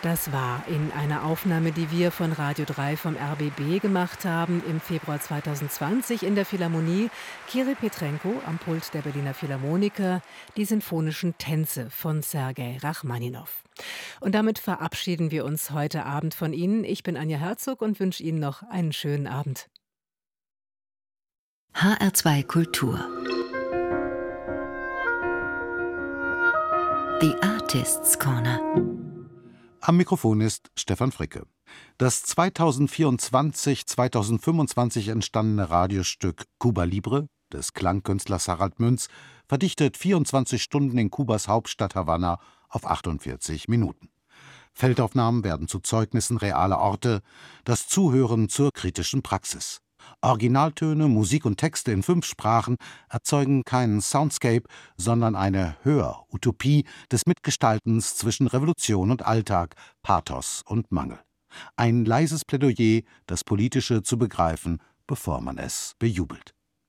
Das war in einer Aufnahme, die wir von Radio 3 vom RBB gemacht haben im Februar 2020 in der Philharmonie. Kirill Petrenko am Pult der Berliner Philharmoniker, die sinfonischen Tänze von Sergei Rachmaninow. Und damit verabschieden wir uns heute Abend von Ihnen. Ich bin Anja Herzog und wünsche Ihnen noch einen schönen Abend. HR2 Kultur. The Artists' Corner. Am Mikrofon ist Stefan Fricke. Das 2024/2025 entstandene Radiostück Cuba Libre des Klangkünstlers Harald Münz verdichtet 24 Stunden in Kubas Hauptstadt Havanna auf 48 Minuten. Feldaufnahmen werden zu Zeugnissen realer Orte, das Zuhören zur kritischen Praxis. Originaltöne, Musik und Texte in 5 Sprachen erzeugen keinen Soundscape, sondern eine Hör-Utopie des Mitgestaltens zwischen Revolution und Alltag, Pathos und Mangel. Ein leises Plädoyer, das Politische zu begreifen, bevor man es bejubelt.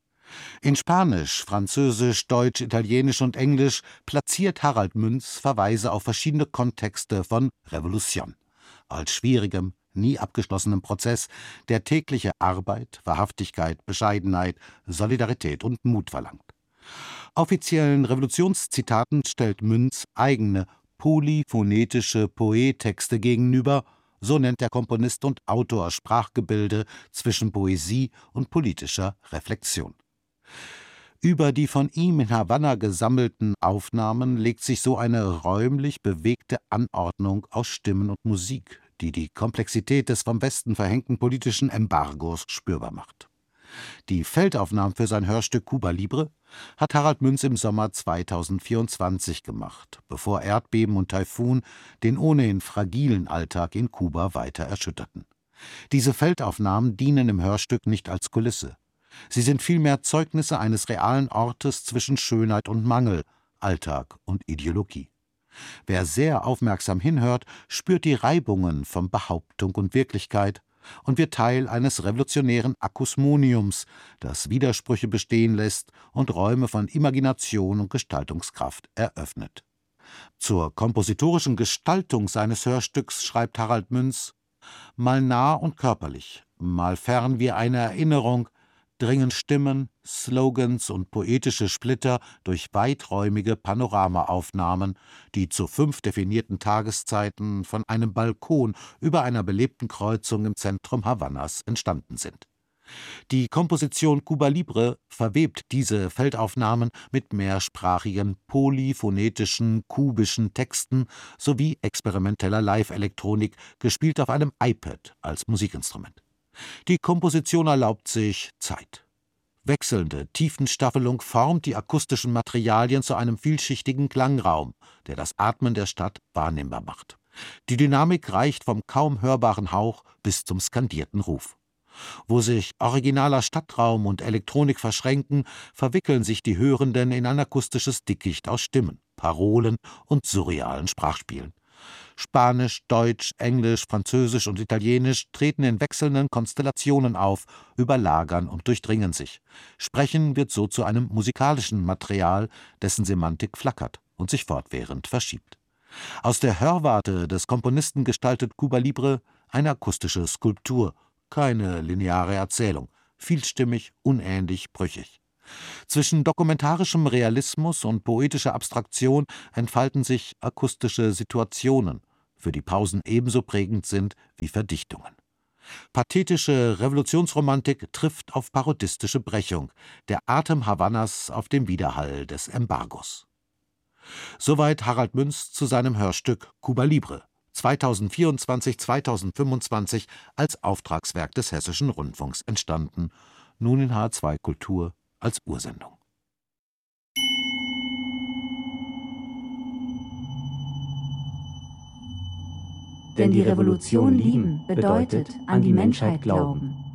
In Spanisch, Französisch, Deutsch, Italienisch und Englisch platziert Harald Münz Verweise auf verschiedene Kontexte von Revolution. Als schwierigem, nie abgeschlossenem Prozess, der tägliche Arbeit, Wahrhaftigkeit, Bescheidenheit, Solidarität und Mut verlangt. Offiziellen Revolutionszitaten stellt Münz eigene polyphonetische Poettexte gegenüber, so nennt der Komponist und Autor Sprachgebilde zwischen Poesie und politischer Reflexion. Über die von ihm in Havanna gesammelten Aufnahmen legt sich so eine räumlich bewegte Anordnung aus Stimmen und Musik, die die Komplexität des vom Westen verhängten politischen Embargos spürbar macht. Die Feldaufnahmen für sein Hörstück Cuba Libre hat Harald Münz im Sommer 2024 gemacht, bevor Erdbeben und Taifun den ohnehin fragilen Alltag in Kuba weiter erschütterten. Diese Feldaufnahmen dienen im Hörstück nicht als Kulisse. Sie sind vielmehr Zeugnisse eines realen Ortes zwischen Schönheit und Mangel, Alltag und Ideologie. Wer sehr aufmerksam hinhört, spürt die Reibungen von Behauptung und Wirklichkeit und wird Teil eines revolutionären Akusmoniums, das Widersprüche bestehen lässt und Räume von Imagination und Gestaltungskraft eröffnet. Zur kompositorischen Gestaltung seines Hörstücks schreibt Harald Münz: Mal nah und körperlich, mal fern wie eine Erinnerung, dringen Stimmen, Slogans und poetische Splitter durch weiträumige Panoramaaufnahmen, die zu 5 definierten Tageszeiten von einem Balkon über einer belebten Kreuzung im Zentrum Havannas entstanden sind. Die Komposition Cuba Libre verwebt diese Feldaufnahmen mit mehrsprachigen, polyphonetischen, kubischen Texten sowie experimenteller Live-Elektronik, gespielt auf einem iPad als Musikinstrument. Die Komposition erlaubt sich Zeit. Wechselnde Tiefenstaffelung formt die akustischen Materialien zu einem vielschichtigen Klangraum, der das Atmen der Stadt wahrnehmbar macht. Die Dynamik reicht vom kaum hörbaren Hauch bis zum skandierten Ruf. Wo sich originaler Stadtraum und Elektronik verschränken, verwickeln sich die Hörenden in ein akustisches Dickicht aus Stimmen, Parolen und surrealen Sprachspielen. Spanisch, Deutsch, Englisch, Französisch und Italienisch treten in wechselnden Konstellationen auf, überlagern und durchdringen sich. Sprechen wird so zu einem musikalischen Material, dessen Semantik flackert und sich fortwährend verschiebt. Aus der Hörwarte des Komponisten gestaltet Cuba Libre eine akustische Skulptur, keine lineare Erzählung, vielstimmig, unähnlich, brüchig. Zwischen dokumentarischem Realismus und poetischer Abstraktion entfalten sich akustische Situationen, für die Pausen ebenso prägend sind wie Verdichtungen. Pathetische Revolutionsromantik trifft auf parodistische Brechung, der Atem Havannas auf dem Widerhall des Embargos. Soweit Harald Münz zu seinem Hörstück Cuba Libre, 2024/2025 als Auftragswerk des Hessischen Rundfunks entstanden, nun in HR2 Kultur als Ursendung. Denn die Revolution lieben bedeutet an die Menschheit glauben.